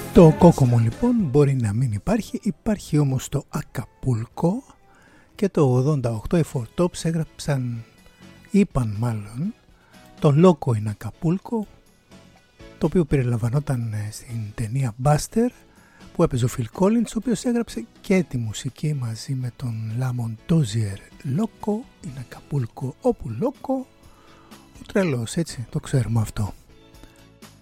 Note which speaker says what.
Speaker 1: Το Κόκομο λοιπόν μπορεί να μην υπάρχει όμως το Ακαπούλκο και το 88 οι Four Tops είπαν το Λόκο in Ακαπούλκο, το οποίο περιλαμβανόταν στην ταινία Buster που έπαιζε ο Phil Collins, ο οποίος έγραψε και τη μουσική μαζί με τον Lamont Dozier. Λόκο in Ακαπούλκο, όπου Λόκο ο τρελός, έτσι το ξέρουμε αυτό.